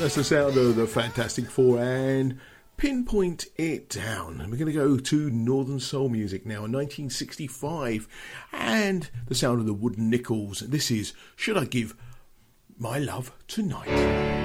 That's the sound of the Fantastic Four and Pinpoint It Down. And we're going to go to Northern Soul music now in 1965 and the sound of the Wooden Nickels. This is Should I Give My Love Tonight?